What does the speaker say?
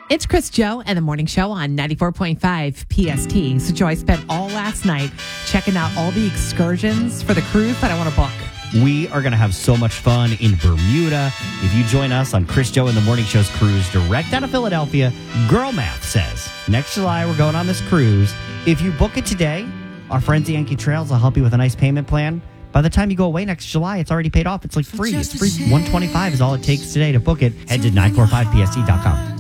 It's Chris Joe and the Morning Show on 94.5 PST. So, Joe, I spent all last night checking out all the excursions for the cruise that I want to book. We are going to have so much fun in Bermuda. If you join us on Chris Joe and the Morning Show's cruise direct out of Philadelphia, Girl Math says next July we're going on this cruise. If you book it today, our friends at Yankee Trails will help you with a nice payment plan. By the time you go away next July, it's already paid off. It's like free. It's free. $125 is all it takes today to book it. Head to 945pst.com.